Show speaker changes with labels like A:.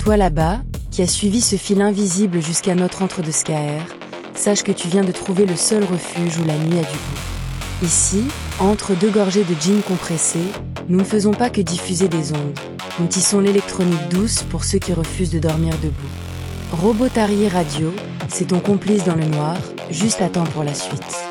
A: Toi là-bas, qui as suivi ce fil invisible jusqu'à notre antre de Skaer, sache que tu viens de trouver le seul refuge où la nuit a du goût. Ici, entre deux gorgées de gin compressé, nous ne faisons pas que diffuser des ondes. Nous tissons l'électronique douce pour ceux qui refusent de dormir debout. Robotari Radio, c'est ton complice dans le noir, juste à temps pour la suite.